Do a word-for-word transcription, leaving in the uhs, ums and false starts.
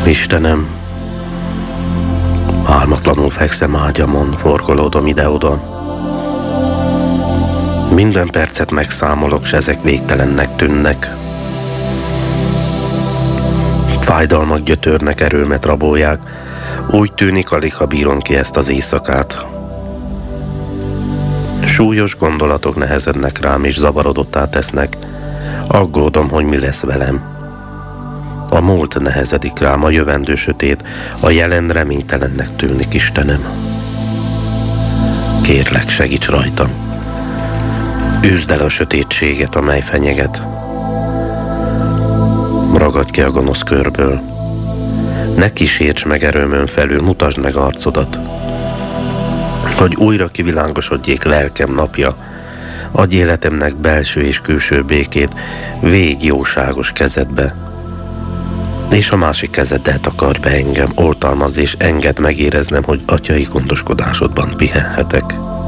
Istenem, álmatlanul fekszem ágyamon, forgolódom ide-oda. Minden percet megszámolok, s ezek végtelennek tűnnek. Fájdalmak gyötörnek, erőmet rabolják, úgy tűnik, alig ha bírom ki ezt az éjszakát. Súlyos gondolatok nehezednek rám, és zavarodottá tesznek. Aggódom, hogy mi lesz velem. A múlt nehezedik rám, a jövendő sötét, a jelen reménytelennek tűnik, Istenem. Kérlek, segíts rajtam. Üzd el a sötétséget, amely fenyeget. Ragadj ki a gonosz körből. Ne kísérts meg erőmön felül, mutasd meg arcodat. Hogy újra kivilágosodjék lelkem napja, adj életemnek belső és külső békét, végy jóságos kezedbe, és a másik kezeddel takarj be engem, oltalmazz és engedd megéreznem, hogy atyai gondoskodásodban pihenhetek.